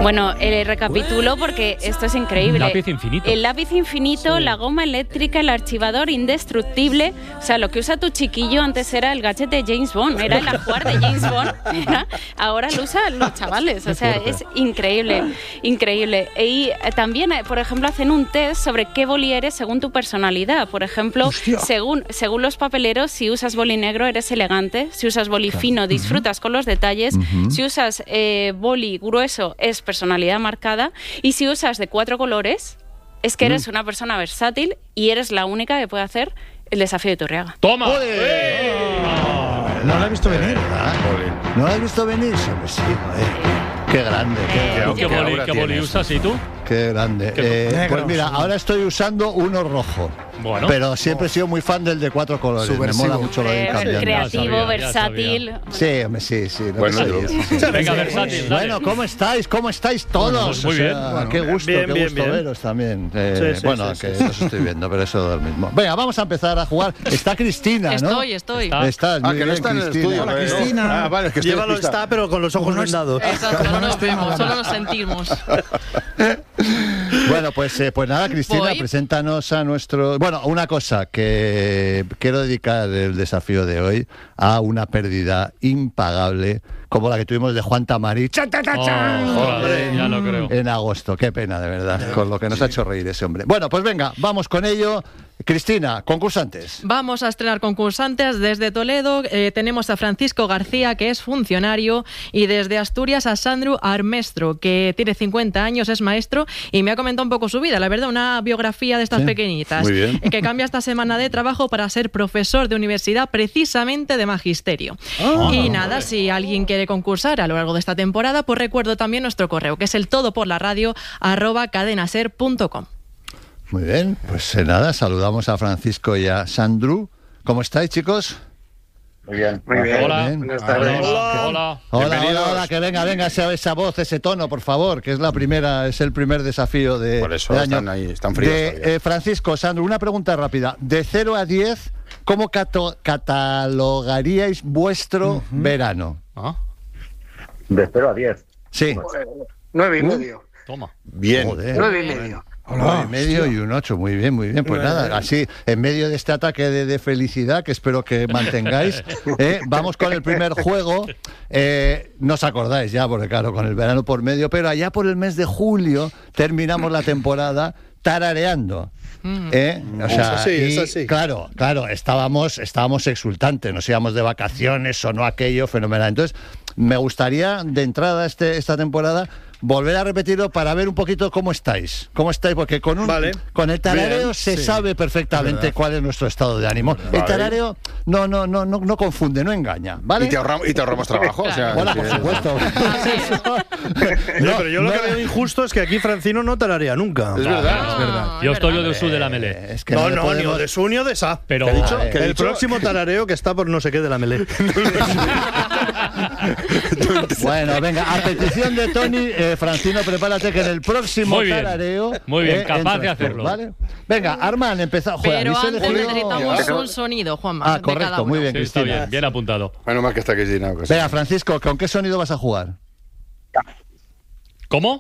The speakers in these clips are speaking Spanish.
Bueno, recapitulo porque esto es increíble. Lápiz infinito. El lápiz infinito, Sí. la goma eléctrica, el archivador indestructible. O sea, lo que usa tu chiquillo antes era el gadget de James Bond, era el ajuar de James Bond. Ahora lo usan los chavales. O sea, es increíble, increíble. Y también, por ejemplo, hacen un test sobre qué boli eres según tu personalidad. Por ejemplo, según los papeleros, si usas boli negro eres elegante, si usas boli fino disfrutas con los detalles, si usas boli grueso es personalidad marcada, y si usas de 4 colores es que eres una persona versátil y eres la única que puede hacer el desafío de Iturriaga. ¡Toma! No la he visto venir. ¿No la has visto venir? Hombre, sí, qué grande. ¿Qué boli usas y tú? Qué grande. Pues mira, ahora estoy usando uno rojo. Bueno. Pero siempre he sido muy fan del de 4 colores. Subversivo. Me mola mucho lo de ir cambiando. Creativo, Ya versátil. Sí, hombre, sí. Bueno, Venga, versátil, dale. Bueno, ¿cómo estáis? ¿Cómo estáis todos? Muy bien. Bueno, qué gusto, bien, qué gusto bien. veros también. Sí, bueno, sí, que sí. os estoy viendo, pero eso es lo mismo. Venga, vamos a empezar a jugar. Está Cristina, ¿no? Estoy. Estás, muy que no bien, está en el Cristina. estudio. Hola, Cristina. Ah, vale, es que estoy Llévalo despistado. está, pero con los ojos vendados. Exacto, no nos vemos, solo nos sentimos. Bueno, pues nada, Cristina, Voy. preséntanos a nuestro... Bueno, una cosa, que quiero dedicar el desafío de hoy a una pérdida impagable, como la que tuvimos de Juan Tamarí. ¡Chan, chan, chan, chan! Joder, ya lo creo. En agosto. Qué pena, de verdad, con lo que nos ha hecho reír ese hombre. Bueno, pues venga, vamos con ello. Cristina, concursantes. Vamos a estrenar concursantes desde Toledo. Tenemos a Francisco García, que es funcionario, y desde Asturias a Sandro Armestro, que tiene 50 años, es maestro, y me ha comentado un poco su vida, la verdad, una biografía de estas pequeñitas. Muy bien. Que cambia esta semana de trabajo para ser profesor de universidad, precisamente de magisterio. Y nada, si alguien quiere concursar a lo largo de esta temporada, pues recuerdo también nuestro correo, que es el todoporlaradio@cadenaser.com. Muy bien, pues nada, saludamos a Francisco y a Sandro. ¿Cómo estáis, chicos? Muy bien. Hola. Bien. Buenas tardes. Hola. Hola, que venga esa voz, ese tono, por favor, que es el primer desafío Por eso del año. están fríos todavía. Francisco, Sandro, una pregunta rápida. De 0 a 10, ¿cómo catalogaríais vuestro verano? De 0 a 10. Sí. 9,5. Toma. Bien. Joder. 9,5. 9,5 y un 8, muy bien. Pues nada, así, en medio de este ataque de felicidad, que espero que mantengáis, vamos con el primer juego. No os acordáis ya, porque claro, con el verano por medio, pero allá por el mes de julio terminamos la temporada tarareando. O sea, Es así. Claro, estábamos exultantes, nos íbamos de vacaciones, sonó aquello fenomenal. Entonces, me gustaría, de entrada esta temporada, volver a repetirlo para ver un poquito cómo estáis, porque con el tarareo Bien, se sabe perfectamente cuál es nuestro estado de ánimo. El tarareo no confunde, no engaña, ¿vale? Y te ahorramos trabajo. O sea, Bueno, por supuesto. Pero yo lo que veo injusto es que aquí Francino no tararea nunca. Es verdad. Yo estoy de su de la melé. Es que No, le ni podemos- o de su ni o de sa. Pero ¿Qué ha dicho? ¿Qué ha El dicho? próximo tarareo que está por no sé qué de la melé. Bueno, venga, a petición de Tony, Francino, prepárate que en el próximo Muy bien. tarareo... Muy bien, capaz entras de tú, hacerlo. ¿vale? Venga, Armand, empezamos. Pero antes necesitamos un sonido, Juanma, de cada correcto, uno. muy bien, Sí, está Cristina. bien apuntado. Menos mal que está Cristina. Venga, Francisco, ¿con qué sonido vas a jugar? ¿Cómo?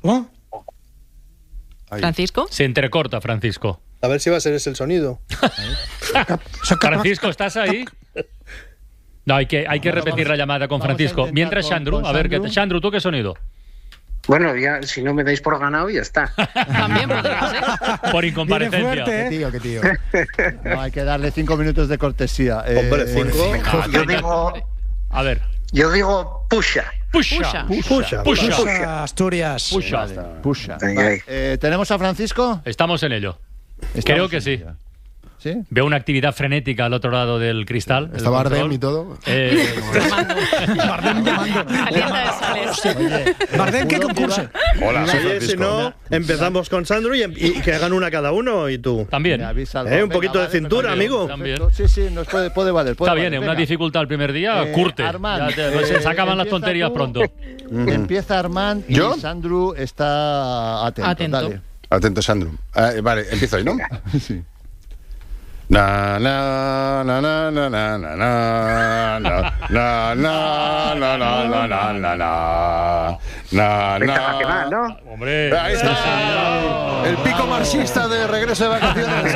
Francisco. Se entrecorta, Francisco. A ver si va a ser ese el sonido. Francisco, ¿estás ahí? No, hay que repetir la llamada con vamos a Francisco. intentar Mientras, con Sandro, a ver, Sandro. Sandro, ¿tú qué sonido? Bueno, ya, si no me dais por ganado, ya está. También podría ser. Por incomparecencia. Qué tío. No, hay que darle 5 minutos de cortesía. Hombre, 5. A ver. Yo digo pusha. Pusha. Pusha. Asturias. Pusha. Ay, Vale. ay. ¿Tenemos a Francisco? Estamos en ello. Estamos Creo que en sí. ello. ¿Sí? Veo una actividad frenética al otro lado del cristal. Está Bardem y todo. Bardem llamando. Alienta de sales. Bardem, que concurse. Hola, soy Oye, si Francisco. no, empezamos con Sandro y que hagan una cada uno y tú. También. Me avisa algo. Un poquito de cintura, también, amigo. también. Perfecto. Sí, nos puede valer. Está bien, valer. una Venga. dificultad el primer día, curte. Armand, Se acaban las empieza tonterías tú. pronto. Empieza Armand y ¿Yo? Sandro está atento. Atento. Dale. Atento, Sandro. Vale, empiezo hoy, ¿no? Sí. Na na na na na na na na na na na na na na na na Venga, que va, ¿no? Hombre. Ahí está. El pico marxista de regreso de vacaciones.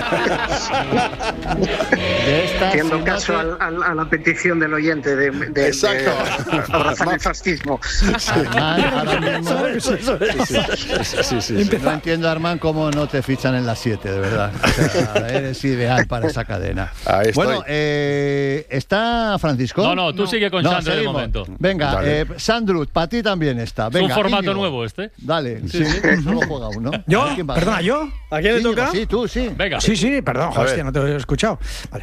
De esta, Haciendo si caso no a la petición del oyente de Exacto. abrazar el fascismo. Armand, ahora mismo, Sí. no entiendo, Armand, cómo no te fichan en las 7, de verdad. O sea, eres ideal para esa cadena. Ahí estoy. Bueno, ¿está Francisco? No, tú sigue con Sandro de seguimos. momento. Venga, Dale. Sandro, para ti también está. Es Venga, un formato Íñigo. nuevo este. Dale, sí, solo juega uno. ¿Yo? A ver quién va. Perdona, ¿yo? ¿A quién le Íñigo, toca? Sí, tú, sí. Venga. Sí, perdón, A ver. hostia, no te he escuchado. Vale.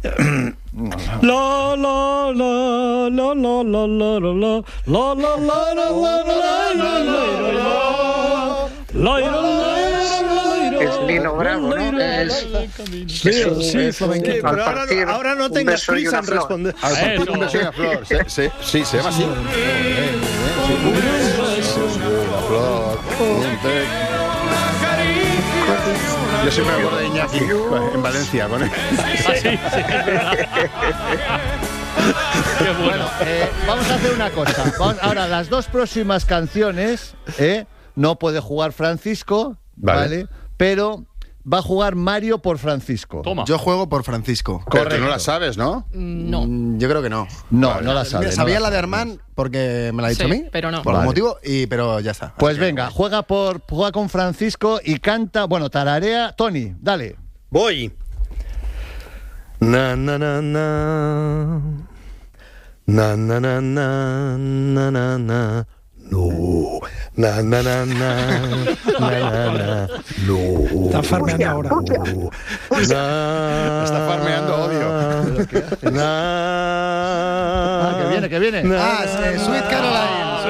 Es Nino Bravo, ¿no? Sí, flamenco. Pero ahora no un tengas beso y prisa una en flor. responder. Al partir un beso y una flor. Sí, se llama así. Una flor, un té. Yo siempre me acuerdo de Iñaki en Valencia con él. Sí, es verdad. Qué bueno. Bueno, vamos a hacer una cosa. Ahora, las dos próximas canciones no puede jugar Francisco, ¿vale? Pero va a jugar Mario por Francisco. Toma. Yo juego por Francisco. Pero tú no la sabes, ¿no? No. Yo creo que no. No, no la sabe. Sabía no la de sabe. Armand porque me la ha dicho Sí, a mí. pero no. Por Vale. algún motivo, pero ya está. Pues Así que- venga, juega con Francisco y canta, bueno, tararea. Tony, dale. Voy. Na na na na. Na na na na na na na. No. Na na na na. Na na na. No. Está farmeando ahora. No. Na. Está farmeando odio. Na. Que viene. Sweet Caroline.